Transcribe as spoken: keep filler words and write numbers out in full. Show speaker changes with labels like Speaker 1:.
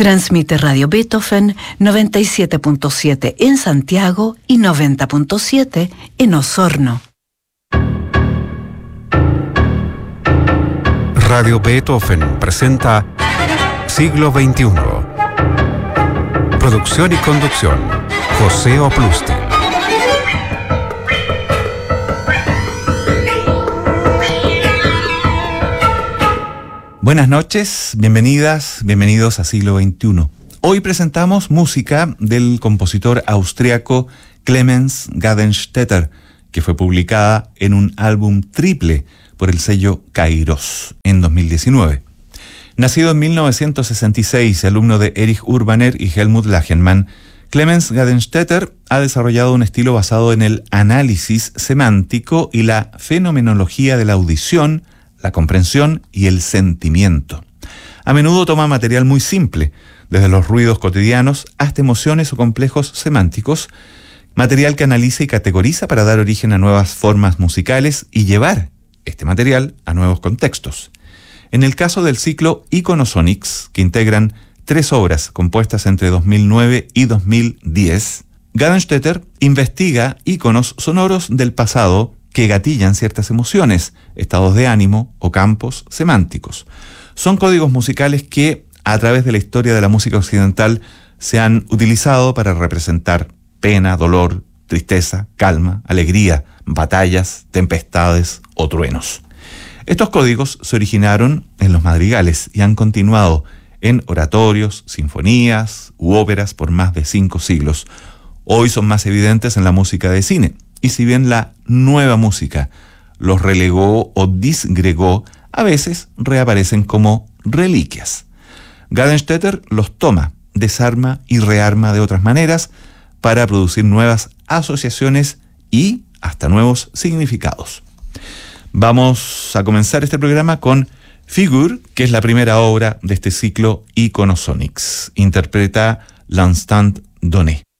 Speaker 1: Transmite Radio Beethoven noventa y siete punto siete en Santiago y noventa punto siete en Osorno.
Speaker 2: Radio Beethoven presenta Siglo veintiuno. Producción y conducción, José Oplustil.
Speaker 3: Buenas noches, bienvenidas, bienvenidos a Siglo veintiuno. Hoy presentamos música del compositor austriaco Clemens Gadenstätter, que fue publicada en un álbum triple por el sello Kairos en dos mil diecinueve. Nacido en mil novecientos sesenta y seis, alumno de Erich Urbaner y Helmut Lachenmann, Clemens Gadenstätter ha desarrollado un estilo basado en el análisis semántico y la fenomenología de la audición, la comprensión y el sentimiento. A menudo toma material muy simple, desde los ruidos cotidianos hasta emociones o complejos semánticos, material que analiza y categoriza para dar origen a nuevas formas musicales y llevar este material a nuevos contextos. En el caso del ciclo Iconosonics, que integran tres obras compuestas entre dos mil nueve y dos mil diez, Gadenstätter investiga íconos sonoros del pasado que gatillan ciertas emociones, estados de ánimo o campos semánticos. Son códigos musicales que, a través de la historia de la música occidental, se han utilizado para representar pena, dolor, tristeza, calma, alegría, batallas, tempestades o truenos. Estos códigos se originaron en los madrigales y han continuado en oratorios, sinfonías u óperas por más de cinco siglos. Hoy son más evidentes en la música de cine. Y si bien la nueva música los relegó o disgregó, a veces reaparecen como reliquias. Gadenstätter los toma, desarma y rearma de otras maneras para producir nuevas asociaciones y hasta nuevos significados. Vamos a comenzar este programa con Figur, que es la primera obra de este ciclo Iconosonics. Interpreta L'Instant Donné.